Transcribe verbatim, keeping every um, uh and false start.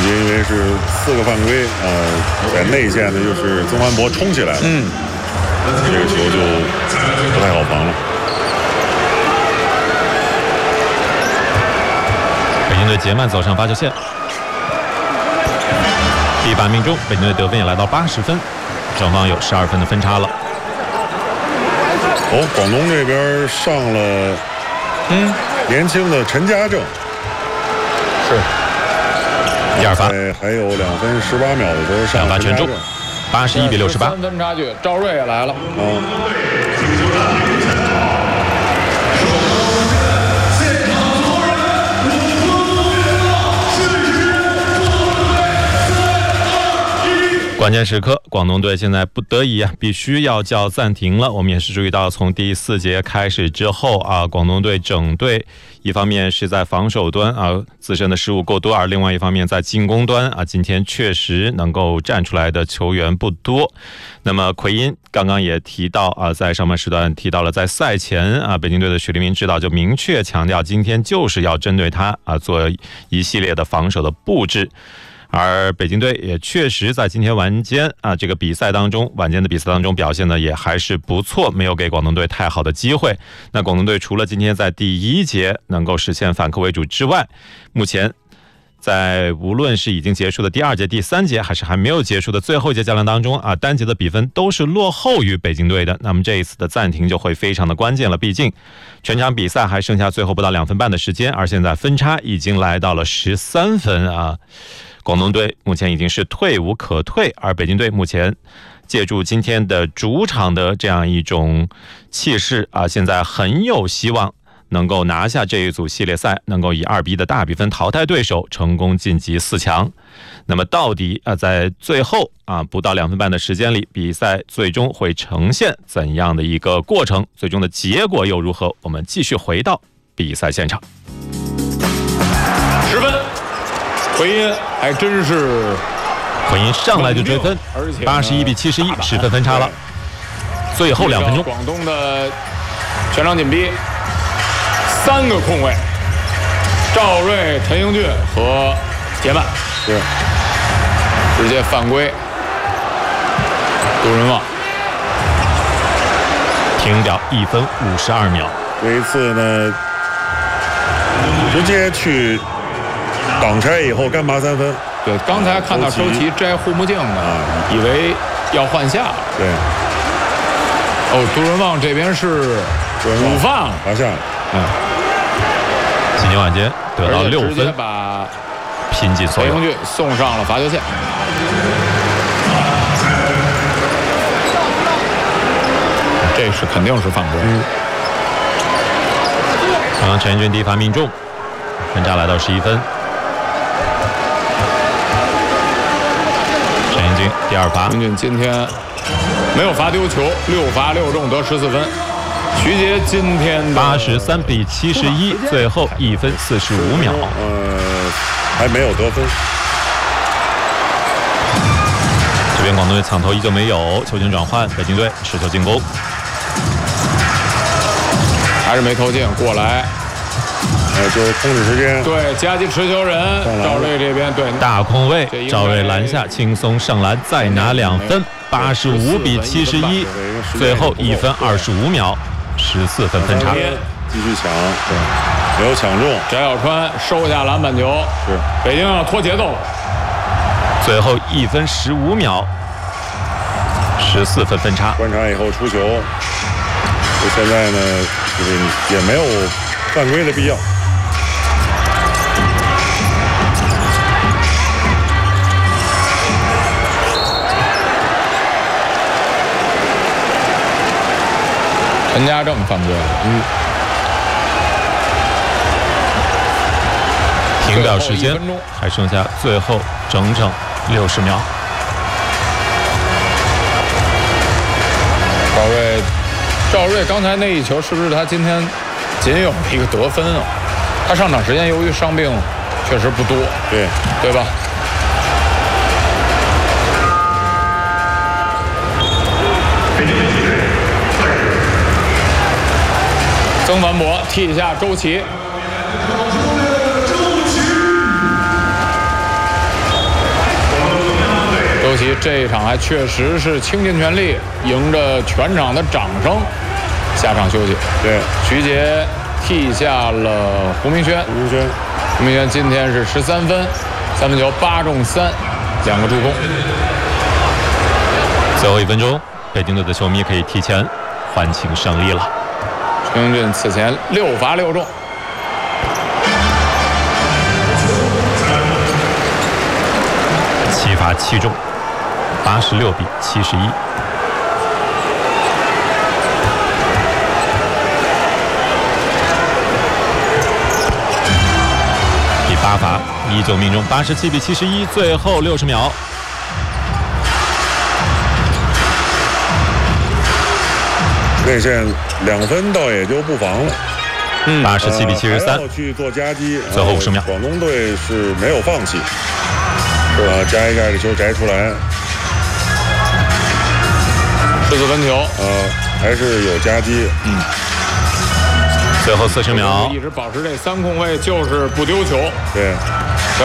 局因为是四个犯规，呃，在内线呢又是曾凡博冲起来了，嗯，这个球就不太好防了。 北京队节慢走上罚球线，第八命中，北京队得分也来到八十分，双方有十二分的分差了。 哦，广东这边上了，嗯，年轻的陈家正， 是第二罚， 还有两分十八秒的时候上两罚全中，八十一比六十八， 三分差距，赵睿也来了。 嗯。 关键时刻，广东队现在不得已啊，必须要叫暂停了。我们也是注意到，从第四节开始之后啊，广东队整队一方面是在防守端啊自身的失误够多，而另外一方面在进攻端啊，今天确实能够站出来的球员不多。那么奎因刚刚也提到啊，在上半时段提到了，在赛前啊，北京队的许立明指导就明确强调，今天就是要针对他啊做一系列的防守的布置。而北京队也确实在今天晚间啊这个比赛当中，晚间的比赛当中表现的也还是不错，没有给广东队太好的机会。那广东队除了今天在第一节能够实现反客为主之外，目前在无论是已经结束的第二节、第三节，还是还没有结束的最后一节较量当中啊，单节的比分都是落后于北京队的。那么这一次的暂停就会非常的关键了，毕竟全场比赛还剩下最后不到两分半的时间，而现在分差已经来到了十三分啊。广东队目前已经是退无可退，而北京队目前借助今天的主场的这样一种气势啊，现在很有希望能够拿下这一组系列赛，能够以二比一的大比分淘汰对手，成功晋级四强。那么到底啊，在最后啊不到两分半的时间里，比赛最终会呈现怎样的一个过程？最终的结果又如何？我们继续回到比赛现场。 十分。奎因还真是， 奎因上来就追分，八十一比七十一，十分分差了。最后两分钟， 广东的全场紧逼，三个空位，赵睿、陈英俊和杰曼， 是直接犯规，杜仁旺停表一分五十二秒。 这一次呢，直接去挡拆以后干拔三分。 对，刚才看到周琦摘护目镜呢，以为要换下。 对。 哦，杜仁旺这边是主犯了， 罚下。 嗯。今天晚间得到六分， 直接把拼进所有。 陈英俊送上了罚球线。这是肯定是犯规。 嗯。刚刚陈英俊第一罚命中，分差来到十一分。陈英俊第二罚。 陈英俊今天没有罚丢球，六罚六中得十四分。徐杰今天八十三比七十一，最后一分四十五秒。 呃，还没有得分。 这边广东队抢头依旧没有，球权转换，北京队持球进攻。 还是没投进，过来， 呃，就是控制时间。 对，夹击持球人，赵睿这边对大空位，赵睿篮下轻松上篮，再拿两分，八十五比七十一，最后一分二十五秒，十四分分差。 继续抢，对，没有抢中。 翟小川收下篮板球， 是北京要拖节奏了。 最后一分十五秒，十四分分差。 观察以后出球。现在呢，就是也没有犯规的必要。 陈家正犯规了，嗯。 停表时间还剩下最后整整六十秒。 赵睿。赵睿刚才那一球是不是他今天仅有一个得分啊？他上场时间由于伤病确实不多， 对对吧？曾凡博替一下周琦， 以这一场还确实是倾尽全力，迎着全场的掌声下场休息。 对， 徐杰替下了胡明轩， 胡明轩， 胡明轩今天是十三分，三分球八中三，两个助攻。 最后一分钟，北京队的球迷可以提前欢庆胜利了。 陈英俊此前六罚六中。 七罚七中，八十六比七十一。第八罚依旧命中，八十七比七十一。最后六十秒， 内线两分倒也就不妨了。 嗯，八十七比七十三。 要去做夹击， 最后五十秒， 广东队是没有放弃。是吧？摘一下这球摘出来， 十四分球， 呃，还是有夹击。 嗯， 最后四十秒， 一直保持这三控卫就是不丢球。 对。